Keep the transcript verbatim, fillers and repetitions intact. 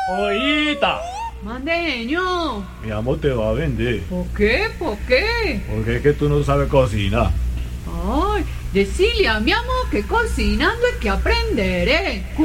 Oíta, Mande, ño. mi amor te va a vender. ¿Por qué? ¿Por qué? Porque es que tú no sabes cocinar. Ay, decile a mi amor que cocinando es que aprenderé.